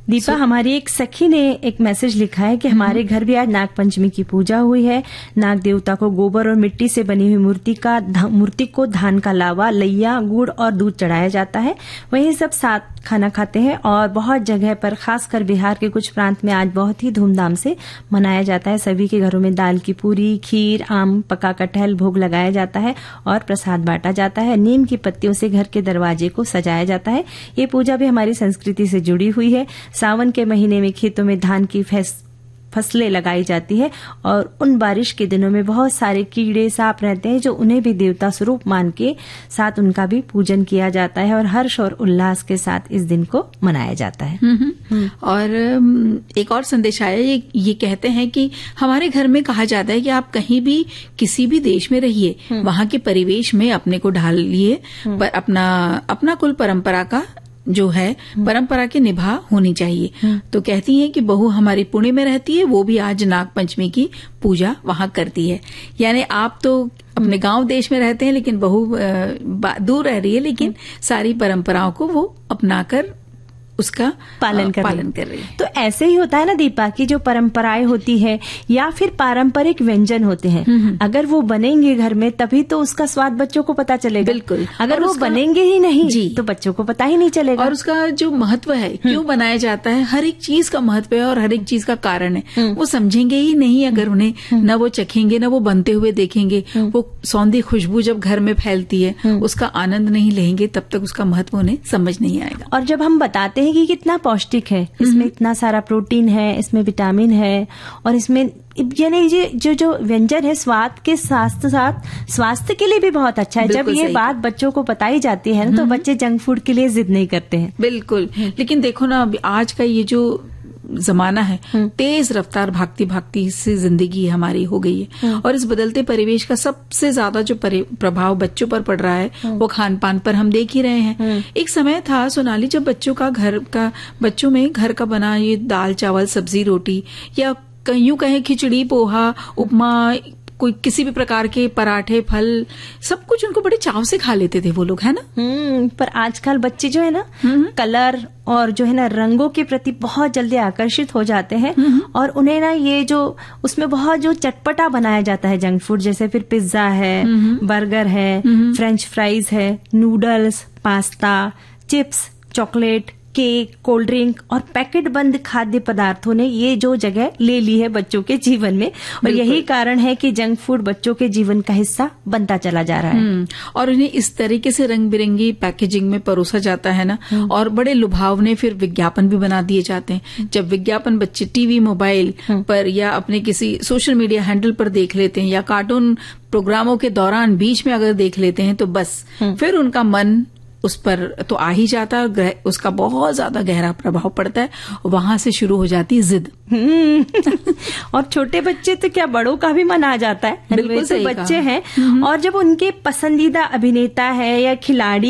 दीपा, हमारी एक सखी ने एक मैसेज लिखा है कि हमारे घर भी आज नाग पंचमी की पूजा हुई है। नाग देवता को गोबर और मिट्टी से बनी हुई मूर्ति को धान का लावा, लैया, गुड़ और दूध चढ़ाया जाता है। वहीं सब साथ खाना खाते हैं और बहुत जगह पर, खासकर बिहार के कुछ प्रांत में आज बहुत ही धूमधाम से मनाया जाता है। सभी के घरों में दाल की पूरी, खीर, आम, पका कटहल भोग लगाया जाता है और प्रसाद बांटा जाता है। नीम की पत्तियों से घर के दरवाजे को सजाया जाता है। ये पूजा भी हमारी संस्कृति से जुड़ी हुई है। सावन के महीने में खेतों में धान की फसलें लगाई जाती है और उन बारिश के दिनों में बहुत सारे कीड़े, सांप रहते हैं, जो उन्हें भी देवता स्वरूप मान के साथ उनका भी पूजन किया जाता है और हर्ष और उल्लास के साथ इस दिन को मनाया जाता है। और एक और संदेश आया, ये कहते हैं कि हमारे घर में कहा जाता है कि आप कहीं भी किसी भी देश में रहिए, वहां के परिवेश में अपने को ढाल लिए, पर अपना कुल परंपरा का जो है परंपरा की निभा होनी चाहिए। तो कहती हैं कि बहू हमारी पुणे में रहती है, वो भी आज नाग पंचमी की पूजा वहां करती है। यानी आप तो अपने गांव देश में रहते हैं, लेकिन बहू दूर रह रही है, लेकिन सारी परंपराओं को वो अपनाकर उसका पालन कर रही है। तो ऐसे ही होता है ना दीपा, की जो परंपराएं होती है या फिर पारंपरिक व्यंजन होते हैं, अगर वो बनेंगे घर में तभी तो उसका स्वाद बच्चों को पता चलेगा। बिल्कुल। अगर वो बनेंगे ही नहीं तो बच्चों को पता ही नहीं चलेगा। और उसका जो महत्व है, क्यों बनाया जाता है, हर एक चीज का महत्व है और हर एक चीज का कारण है, वो समझेंगे ही नहीं अगर उन्हें न वो चखेंगे, न वो बनते हुए देखेंगे। वो सौंधी खुशबू जब घर में फैलती है, उसका आनंद नहीं लेंगे, तब तक उसका महत्व उन्हें समझ नहीं आएगा। और जब हम बताते कि कितना पौष्टिक है, इसमें इतना सारा प्रोटीन है, इसमें विटामिन है, और इसमें यानी ये जो व्यंजन है स्वाद के साथ साथ स्वास्थ्य के लिए भी बहुत अच्छा है। जब ये बात बच्चों को बताई जाती है ना, तो बच्चे जंक फूड के लिए जिद नहीं करते हैं। बिल्कुल। लेकिन देखो ना, आज का ये जो जमाना है, तेज रफ्तार भागती सी जिंदगी हमारी हो गई है, और इस बदलते परिवेश का सबसे ज्यादा जो प्रभाव बच्चों पर पड़ रहा है, वो खान पान पर हम देख ही रहे हैं। एक समय था सोनाली, जब बच्चों में घर का बना ये दाल चावल सब्जी रोटी, या यूं कहें खिचड़ी पोहा उपमा, कोई किसी भी प्रकार के पराठे फल, सब कुछ उनको बड़े चाव से खा लेते थे वो लोग, है ना। पर आजकल बच्चे जो है ना, कलर और जो है ना रंगों के प्रति बहुत जल्दी आकर्षित हो जाते हैं, और उन्हें ना ये जो उसमें बहुत जो चटपटा बनाया जाता है जंक फूड, जैसे फिर पिज्जा है, बर्गर है, फ्रेंच फ्राइज है, noodles, pasta, chips, chocolate, cake, cold drink और पैकेट बंद खाद्य पदार्थों ने ये जो जगह ले ली है बच्चों के जीवन में, और यही कारण है कि जंक फूड बच्चों के जीवन का हिस्सा बनता चला जा रहा है। और उन्हें इस तरीके से रंग बिरंगी पैकेजिंग में परोसा जाता है ना, और बड़े लुभावने फिर विज्ञापन भी बना दिए जाते हैं। जब विज्ञापन बच्चे टीवी मोबाइल पर या अपने किसी सोशल मीडिया हैंडल पर देख लेते हैं, या कार्टून प्रोग्रामों के दौरान बीच में अगर देख लेते हैं, तो बस फिर उनका मन उस पर तो आ ही जाता है, उसका बहुत ज्यादा गहरा प्रभाव पड़ता है, वहां से शुरू हो जाती है जिद। और छोटे बच्चे तो क्या, बड़ों का भी मन आ जाता है। बिल्कुल सही बच्चे हैं, और जब उनके पसंदीदा अभिनेता है या खिलाड़ी